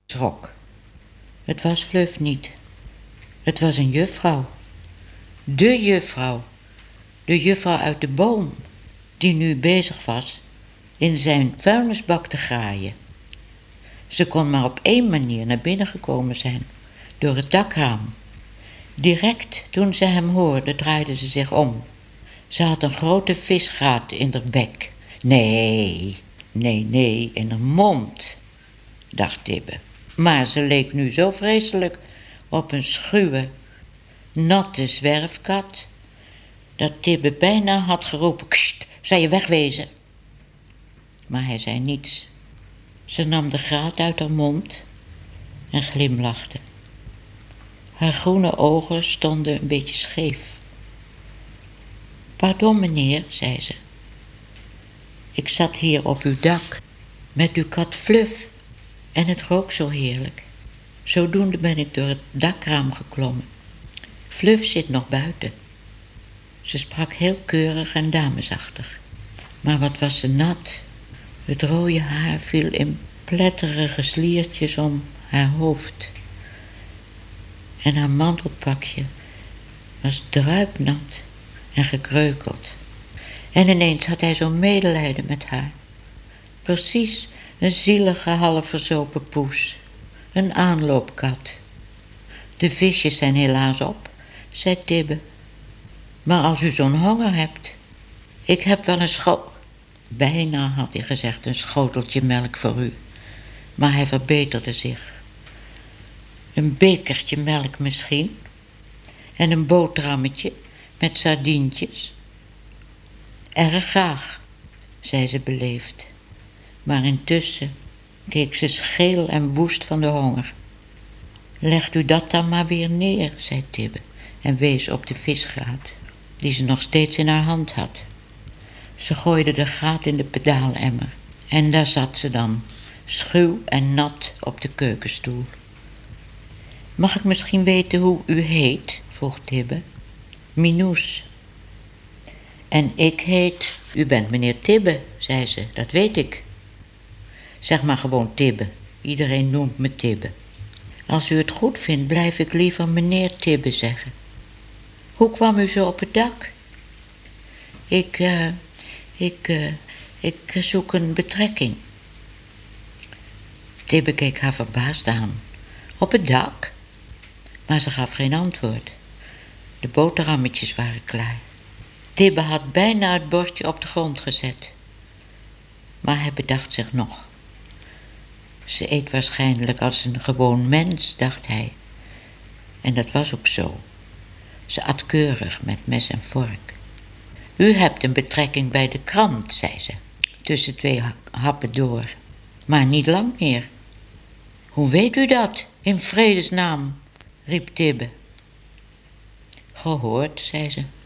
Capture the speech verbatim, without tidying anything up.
schrok. Het was Fluff niet. Het was een juffrouw. De juffrouw. De juffrouw uit de boom, die nu bezig was in zijn vuilnisbak te graaien. Ze kon maar op één manier naar binnen gekomen zijn, door het dakraam. Direct toen ze hem hoorde, draaide ze zich om. Ze had een grote visgraat in haar bek. Nee, nee, nee, in haar mond, dacht Tibbe. Maar ze leek nu zo vreselijk op een schuwe, natte zwerfkat, dat Tibbe bijna had geroepen: "Kst, zou je wegwezen?" Maar hij zei niets. Ze nam de graat uit haar mond en glimlachte. Haar groene ogen stonden een beetje scheef. "Pardon, meneer," zei ze. "Ik zat hier op uw dak met uw kat Fluff en het rook zo heerlijk. Zodoende ben ik door het dakraam geklommen. Fluff zit nog buiten." Ze sprak heel keurig en damesachtig. Maar wat was ze nat. Het rode haar viel in pletterige sliertjes om haar hoofd. En haar mantelpakje was druipnat en gekreukeld. En ineens had hij zo'n medelijden met haar. Precies een zielige half verzopen poes. Een aanloopkat. "De visjes zijn helaas op," zei Tibbe. "Maar als u zo'n honger hebt, ik heb wel een scho..." Bijna had hij gezegd een schoteltje melk voor u. Maar hij verbeterde zich. "Een bekertje melk misschien. En een boterhammetje met sardientjes." "Erg graag," zei ze beleefd. Maar intussen keek ze scheel en woest van de honger. "Legt u dat dan maar weer neer," zei Tibbe en wees op de visgraat, die ze nog steeds in haar hand had. Ze gooide de graat in de pedaalemmer en daar zat ze dan, schuw en nat op de keukenstoel. "Mag ik misschien weten hoe u heet?" vroeg Tibbe. "Minoes." "En ik heet..." "U bent meneer Tibbe," zei ze, "dat weet ik." "Zeg maar gewoon Tibbe. Iedereen noemt me Tibbe." "Als u het goed vindt, blijf ik liever meneer Tibbe zeggen." "Hoe kwam u zo op het dak?" Ik, uh, ik, uh, ik zoek een betrekking." Tibbe keek haar verbaasd aan. "Op het dak?" Maar ze gaf geen antwoord. De boterhammetjes waren klaar. Tibbe had bijna het bordje op de grond gezet. Maar hij bedacht zich nog. Ze eet waarschijnlijk als een gewoon mens, dacht hij. En dat was ook zo. Ze at keurig met mes en vork. "U hebt een betrekking bij de krant," zei ze, tussen twee happen door. "Maar niet lang meer." "Hoe weet u dat, in vredesnaam?" riep Tibbe. "Gehoord," zei ze.